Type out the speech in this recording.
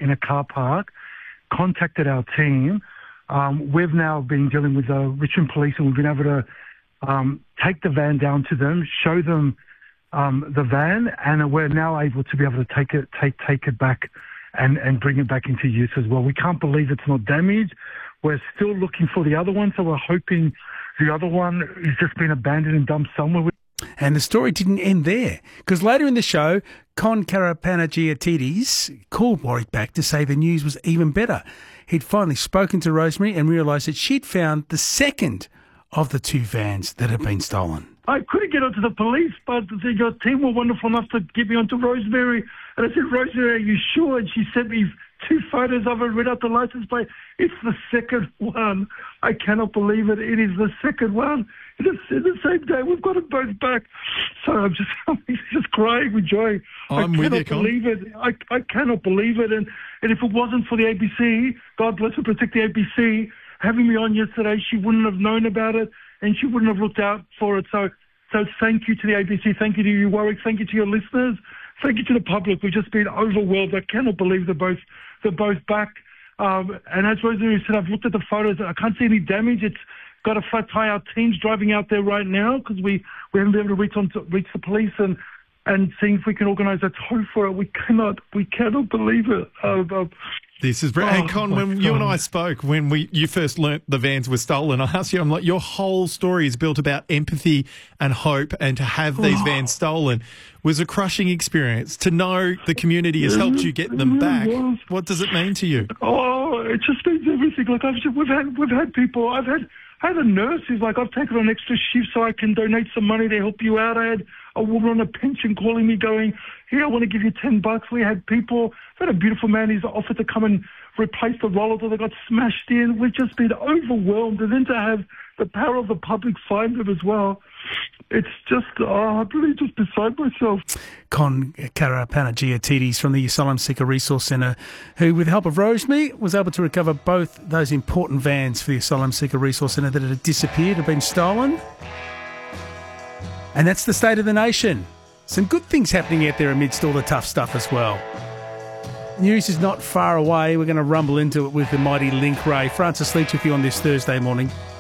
in a car park, contacted our team. We've now been dealing with the Richmond Police, and we've been able to take the van down to them, show them the van, and we're now able to be able to take it back and bring it back into use as well. We can't believe it's not damaged. We're still looking for the other one, so we're hoping the other one has just been abandoned and dumped somewhere. And the story didn't end there, because later in the show, Con Karapanagiotidis called Warwick back to say the news was even better. He'd finally spoken to Rosemary and realised that she'd found the second of the two vans that had been stolen. I couldn't get onto the police, but your team were wonderful enough to get me onto Rosemary. And I said, Rosemary, are you sure? And she sent me 2 photos of it, read out the license plate. It's the second one. I cannot believe it. It is the second one. In the same day, we've got them both back. So I'm just crying with joy. I cannot believe it. I cannot believe it. And if it wasn't for the ABC, God bless and protect the ABC, having me on yesterday, she wouldn't have known about it and she wouldn't have looked out for it. So thank you to the ABC. Thank you to you, Warwick. Thank you to your listeners. Thank you to the public. We've just been overwhelmed. I cannot believe they're both back. And as Rosemary said, I've looked at the photos. I can't see any damage. It's got a flat tire. Our team's driving out there right now because we haven't been able to reach the police and seeing if we can organise a tow for it. We cannot believe it. This is and Con, when you and I spoke, when you first learnt the vans were stolen, I asked you, I'm like, your whole story is built about empathy and hope, and to have these vans stolen was a crushing experience. To know the community has helped you get them back, what does it mean to you? Oh, it just means everything. Like we've had people. I had a nurse who's like, I've taken on extra shifts so I can donate some money to help you out. I had a woman on a pension calling me going, here, I want to give you $10. We had people, we had a beautiful man who's offered to come and replace the rollers that got smashed in. We've just been overwhelmed. And then to have the power of the public find them as well, it's just, I'm really just beside myself. Con Karapanagiotidis from the Asylum Seeker Resource Centre, who, with the help of Rosemary, was able to recover both those important vans for the Asylum Seeker Resource Centre that had disappeared, had been stolen. And that's the state of the nation. Some good things happening out there amidst all the tough stuff as well. News is not far away. We're going to rumble into it with the mighty Link Ray. Francis Leach with you on this Thursday morning.